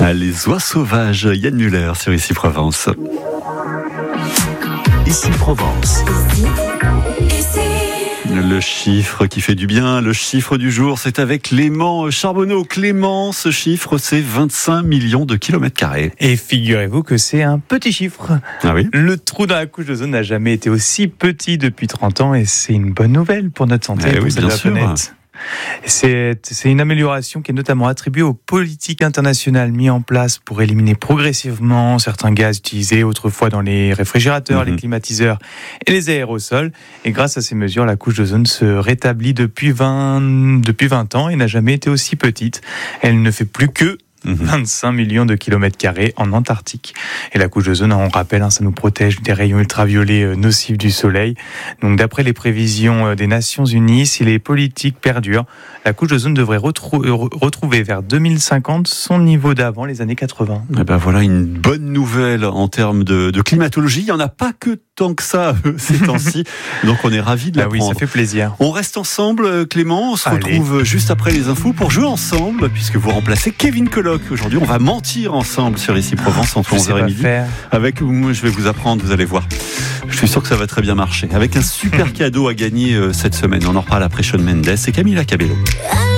Les oies sauvages, Yann Muller sur Ici Provence. Ici Provence. Le chiffre qui fait du bien, le chiffre du jour, c'est avec Clément Charbonneau. Clément, ce chiffre, c'est 25 millions de kilomètres carrés. Et figurez-vous que c'est un petit chiffre. Ah oui ? Le trou dans la couche d'ozone n'a jamais été aussi petit depuis 30 ans et c'est une bonne nouvelle pour notre santé et pour oui, celle de la bien sûr. planète. C'est une amélioration qui est notamment attribuée aux politiques internationales mises en place pour éliminer progressivement certains gaz utilisés autrefois dans les réfrigérateurs, les climatiseurs et les aérosols. Et grâce à ces mesures, la couche d'ozone se rétablit depuis 20 ans et n'a jamais été aussi petite. Elle ne fait plus que 25 millions de kilomètres carrés en Antarctique. Et la couche d'ozone, on rappelle, ça nous protège des rayons ultraviolets nocifs du soleil. Donc d'après les prévisions des Nations Unies, si les politiques perdurent, la couche d'ozone devrait retrouver vers 2050 son niveau d'avant les années 80. Et ben voilà une bonne nouvelle en termes de climatologie. Il n'y en a pas que tant que ça ces temps-ci. Donc on est ravis de l'apprendre. Ah oui, ça fait plaisir. On reste ensemble, Clément. On se retrouve juste après les infos pour jouer ensemble, puisque vous remplacez Kevin Colloque. Aujourd'hui, on va mentir ensemble sur Ici Provence entre 11h et midi. Avec moi, je vais vous apprendre, vous allez voir. Je suis sûr que ça va très bien marcher. Avec un super cadeau à gagner cette semaine. On en reparle après Shawn Mendes et Camila Cabello.